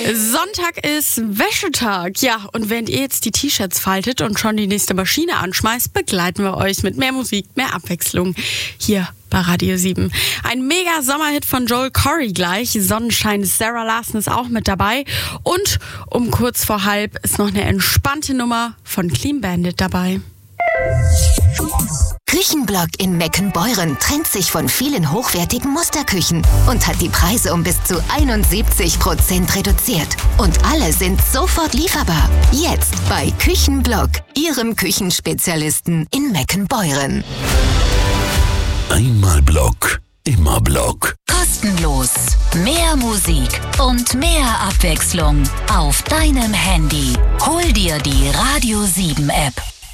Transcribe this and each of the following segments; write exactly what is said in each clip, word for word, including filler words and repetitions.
Sonntag ist Wäschetag. Ja, und während ihr jetzt die T-Shirts faltet und schon die nächste Maschine anschmeißt, begleiten wir euch mit mehr Musik, mehr Abwechslung hier bei Radio sieben. Ein mega Sommerhit von Joel Corry gleich. Sonnenschein, Sarah Larson ist auch mit dabei. Und um kurz vor halb ist noch eine entspannte Nummer von Clean Bandit dabei. Küchenblock in Meckenbeuren trennt sich von vielen hochwertigen Musterküchen und hat die Preise um bis zu einundsiebzig Prozent reduziert. Und alle sind sofort lieferbar. Jetzt bei Küchenblock, Ihrem Küchenspezialisten in Meckenbeuren. Einmal Block, immer Block. Kostenlos. Mehr Musik und mehr Abwechslung auf deinem Handy. Hol dir die Radio sieben App.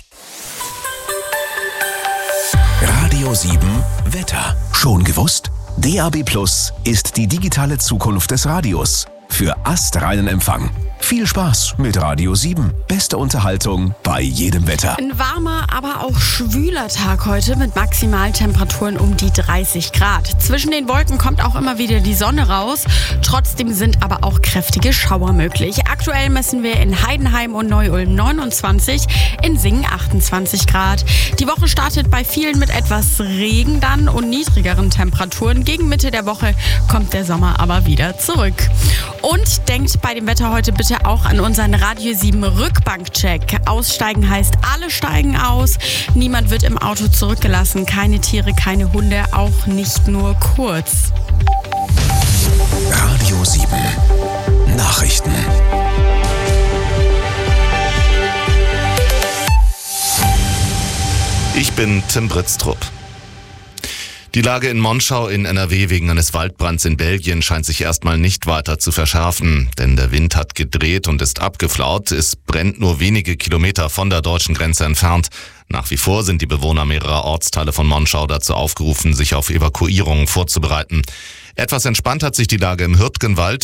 Radio sieben Wetter. Schon gewusst? D A B Plus ist die digitale Zukunft des Radios. Für astreinen Empfang. Viel Spaß mit Radio sieben. Beste Unterhaltung bei jedem Wetter. Ein warmer, aber auch schwüler Tag heute mit Maximaltemperaturen um die dreißig Grad. Zwischen den Wolken kommt auch immer wieder die Sonne raus. Trotzdem sind aber auch kräftige Schauer möglich. Aktuell messen wir in Heidenheim und Neu-Ulm neunundzwanzig, in Singen achtundzwanzig Grad. Die Woche startet bei vielen mit etwas Regen dann und niedrigeren Temperaturen. Gegen Mitte der Woche kommt der Sommer aber wieder zurück. Und denkt bei dem Wetter heute bitte auch an unseren Radio sieben Rückbankcheck. Aussteigen heißt, alle steigen aus. Niemand wird im Auto zurückgelassen. Keine Tiere, keine Hunde, auch nicht nur kurz. Radio sieben Nachrichten. Ich bin Tim Britztrup. Die Lage in Monschau in N R W wegen eines Waldbrands in Belgien scheint sich erstmal nicht weiter zu verschärfen, denn der Wind hat gedreht und ist abgeflaut. Es brennt nur wenige Kilometer von der deutschen Grenze entfernt. Nach wie vor sind die Bewohner mehrerer Ortsteile von Monschau dazu aufgerufen, sich auf Evakuierungen vorzubereiten. Etwas entspannt hat sich die Lage im Hürtgenwald.